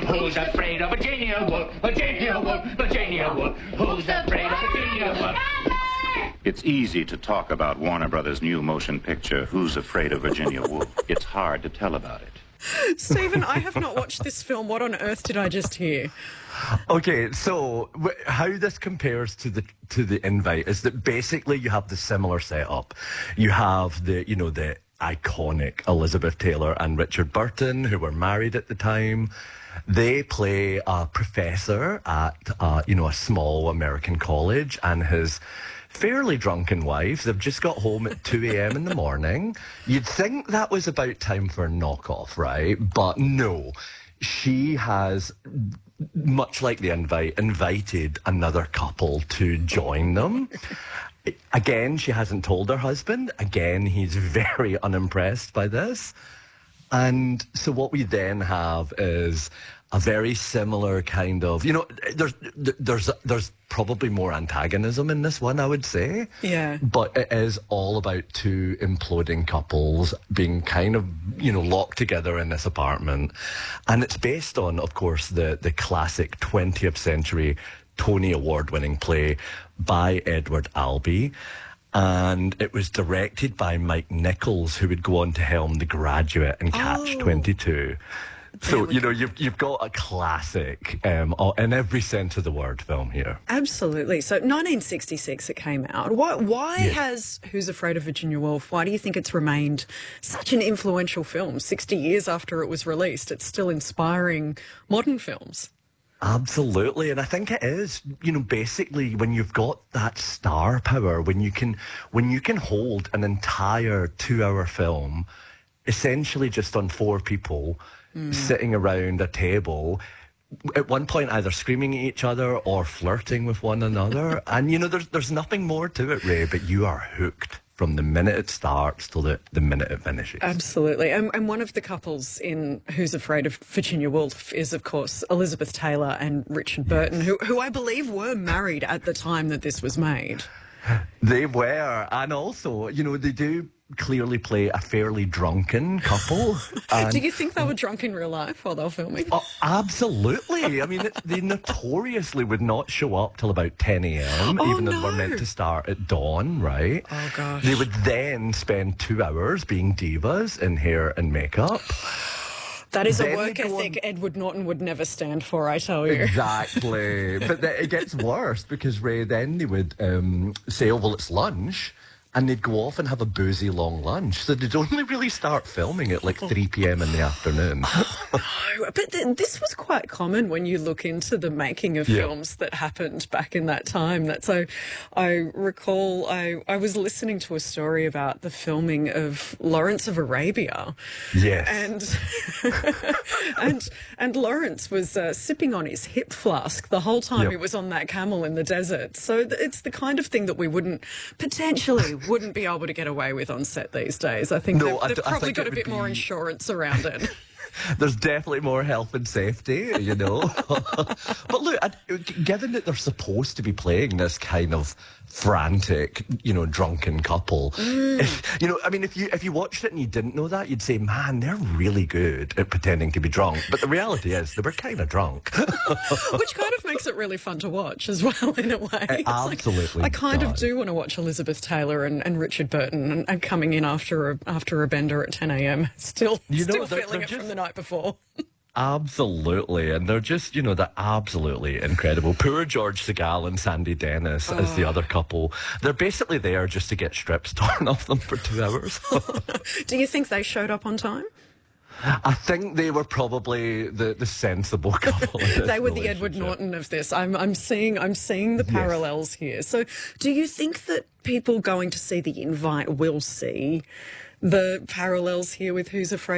Who's afraid of Virginia Woolf? Virginia Woolf, Virginia Woolf. Who's afraid of Virginia Woolf? It's easy to talk about Warner Brothers' new motion picture, Who's Afraid of Virginia Woolf? It's hard to tell about it. Stephen, I have not watched this film. What on earth did I just hear? Okay, so how this compares to the Invite is that basically you have the similar setup. You have the iconic Elizabeth Taylor and Richard Burton, who were married at the time. They play a professor at a small American college, and his fairly drunken wife. They've just got home at 2 a.m. in the morning. You'd think that was about time for a knockoff, right? But no, she has, much like the Invite, invited another couple to join them. Again, she hasn't told her husband. Again, he's very unimpressed by this. And so what we then have is a very similar kind of, there's probably more antagonism in this one, I would say. Yeah. But it is all about two imploding couples being kind of, locked together in this apartment. And it's based on, of course, the classic 20th century Tony Award-winning play by Edward Albee. And it was directed by Mike Nichols, who would go on to helm The Graduate and Catch-22. So, you've got a classic in every sense of the word film here. Absolutely. So 1966 it came out. Why has Who's Afraid of Virginia Woolf, why do you think it's remained such an influential film? 60 years after it was released, it's still inspiring modern films. Absolutely, and I think it is, basically when you've got that star power, when you can hold an entire 2-hour film, essentially just on 4 people sitting around a table, at one point either screaming at each other or flirting with one another, and there's nothing more to it, Ray, but you are hooked from the minute it starts till the minute it finishes. Absolutely. And one of the couples in Who's Afraid of Virginia Woolf is, of course, Elizabeth Taylor and Richard Burton, who I believe were married at the time that this was made. They were. And also, they do clearly play a fairly drunken couple. Do you think they were drunk in real life while they were filming? Oh, absolutely. I mean, they notoriously would not show up till about 10 a.m., even though they were meant to start at dawn, right? Oh, gosh. They would then spend 2 hours being divas in hair and makeup. That is a work ethic Edward Norton would never stand for, I tell you. Exactly. But it gets worse because, Ray, then they would say, oh, well, it's lunch. And they'd go off and have a boozy long lunch. So they'd only really start filming at like 3 p.m. in the afternoon. No, but this was quite common when you look into the making of films that happened back in that time. I recall I was listening to a story about the filming of Lawrence of Arabia. Yes. And Lawrence was sipping on his hip flask the whole time he was on that camel in the desert. So it's the kind of thing that we wouldn't be able to get away with on set these days. I think they've probably got a bit more insurance around it. There's definitely more health and safety, But look, given that they're supposed to be playing this kind of frantic, drunken couple, if you watched it and you didn't know that, you'd say, man, they're really good at pretending to be drunk. But the reality is they were kind of drunk. Which kind of makes it really fun to watch as well, in a way. It absolutely I kind of do want to watch Elizabeth Taylor and Richard Burton and coming in after a bender at 10 a.m. Still feeling it from the night before. Absolutely, and they're just, they're absolutely incredible. Poor George Segal and Sandy Dennis as the other couple. They're basically there just to get strips torn off them for 2 hours. Do you think they showed up on time? I think they were probably the sensible couple. They were the Edward Norton of this. I'm seeing the parallels here. So do you think that people going to see The Invite will see the parallels here with Who's Afraid